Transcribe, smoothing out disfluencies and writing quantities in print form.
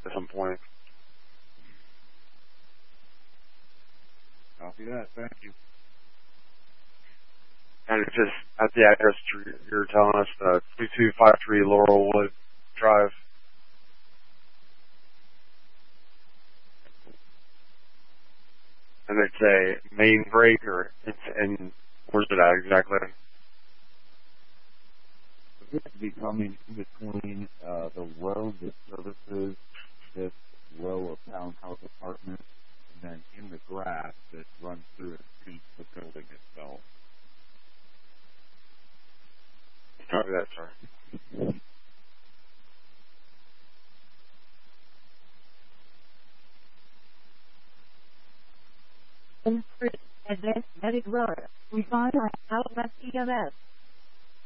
at some point. Copy that. Thank you. And it's just at the address you're telling us, 2253 Laurelwood Drive. And it's a main break, or it's in, where's it at exactly? It's to be coming in between the road that services this row of townhouse apartments, and then in the grass that runs through and feeds the building itself. Copy that, sir. Advanced Medic Road. Respond out West EMS.